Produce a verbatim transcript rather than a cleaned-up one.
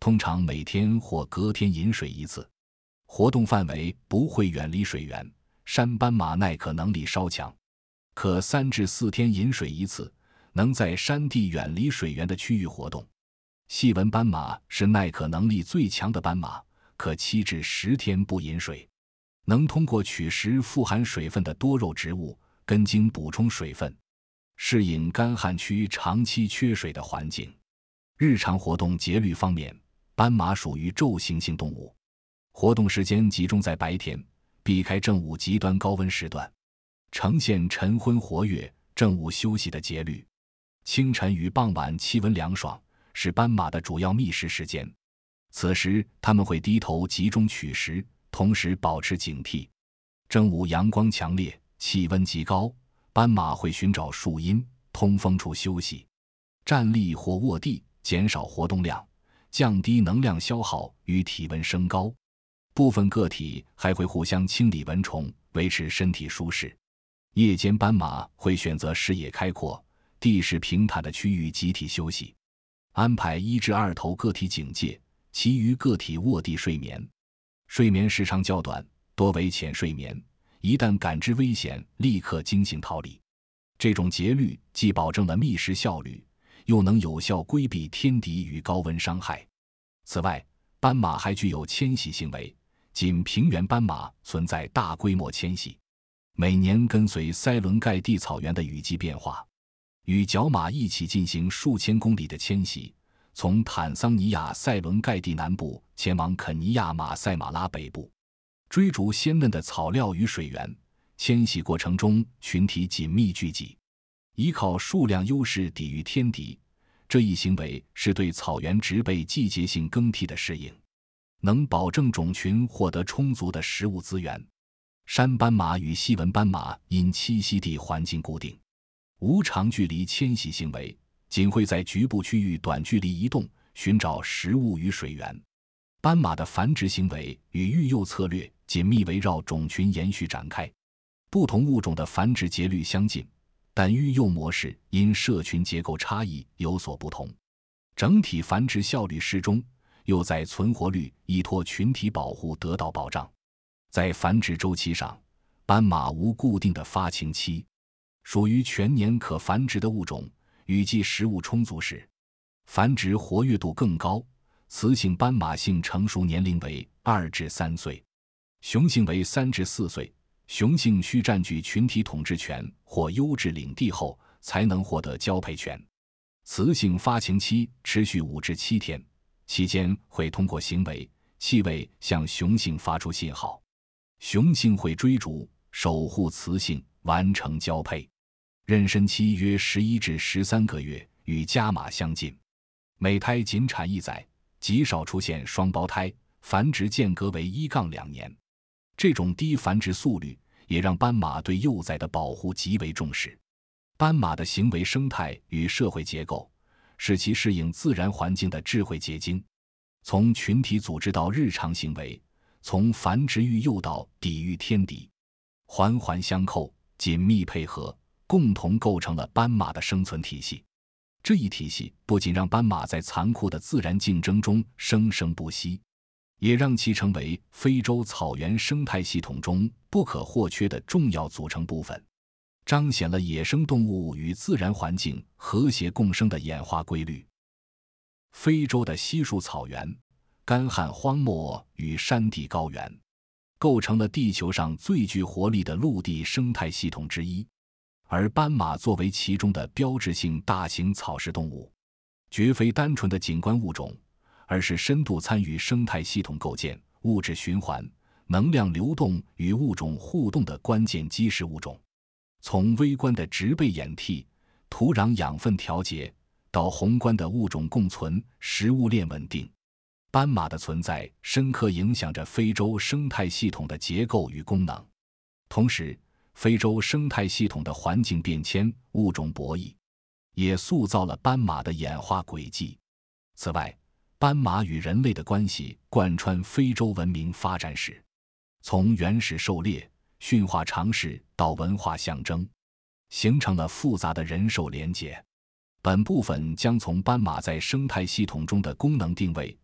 通常每天或隔天饮水一次，活动范围不会远离水源。山斑马耐渴能力稍强，可三至四天饮水一次，能在山地远离水源的区域活动。细纹斑马是耐渴能力最强的斑马，可七至十天不饮水，能通过取食富含水分的多肉植物根茎补充水分，适应干旱区长期缺水的环境。日常活动节律方面，斑马属于昼行性动物，活动时间集中在白天，避开正午极端高温时段，呈现晨昏活跃、正午休息的节律。清晨与傍晚气温凉爽，是斑马的主要觅食时间。此时它们会低头集中取食，同时保持警惕。正午阳光强烈，气温极高，斑马会寻找树荫、通风处休息，站立或卧地，减少活动量，降低能量消耗与体温升高。部分个体还会互相清理蚊虫，维持身体舒适。夜间斑马会选择视野开阔、地势平坦的区域集体休息，安排一至二头个体警戒，其余个体卧地睡眠。睡眠时长较短，多为浅睡眠，一旦感知危险，立刻惊醒逃离。这种节律既保证了觅食效率，又能有效规避天敌与高温伤害。此外，斑马还具有迁徙行为，仅平原斑马存在大规模迁徙，每年跟随塞伦盖蒂草原的雨季变化，与角马一起进行数千公里的迁徙，从坦桑尼亚塞伦盖蒂南部前往肯尼亚马赛马拉北部，追逐鲜嫩的草料与水源。迁徙过程中群体紧密聚集，依靠数量优势抵御天敌，这一行为是对草原植被季节性更替的适应，能保证种群获得充足的食物资源。山斑马与细纹斑马因栖息地环境固定，无长距离迁徙行为，仅会在局部区域短距离移动，寻找食物与水源。斑马的繁殖行为与育幼策略紧密围绕种群延续展开，不同物种的繁殖节律相近，但育幼模式因社群结构差异有所不同，整体繁殖效率适中，又在存活率依托群体保护得到保障。在繁殖周期上，斑马无固定的发情期，属于全年可繁殖的物种，雨季食物充足时，繁殖活跃度更高。雌性斑马性成熟年龄为二至三岁，雄性为三至四岁。雄性需占据群体统治权或优质领地后，才能获得交配权。雌性发情期持续五至七天，期间会通过行为、气味向雄性发出信号，雄性会追逐、守护雌性，完成交配。妊娠期约十一至十三个月，与家马相近。每胎仅产一载，极少出现双胞胎，繁殖间隔为一杠两年。这种低繁殖速率也让斑马对幼崽的保护极为重视。斑马的行为生态与社会结构是其适应自然环境的智慧结晶，从群体组织到日常行为，从繁殖育幼到抵御天敌，环环相扣，紧密配合，共同构成了斑马的生存体系。这一体系不仅让斑马在残酷的自然竞争中生生不息，也让其成为非洲草原生态系统中不可或缺的重要组成部分，彰显了野生动物与自然环境和谐共生的演化规律。非洲的稀树草原、干旱荒漠与山地高原，构成了地球上最具活力的陆地生态系统之一。而斑马作为其中的标志性大型草食动物，绝非单纯的景观物种，而是深度参与生态系统构建、物质循环、能量流动与物种互动的关键基石物种。从微观的植被演替、土壤养分调节，到宏观的物种共存、食物链稳定，斑马的存在深刻影响着非洲生态系统的结构与功能。同时，非洲生态系统的环境变迁、物种博弈，也塑造了斑马的演化轨迹。此外，斑马与人类的关系贯穿非洲文明发展史，从原始狩猎、驯化尝试到文化象征，形成了复杂的人兽连结。本部分将从斑马在生态系统中的功能定位、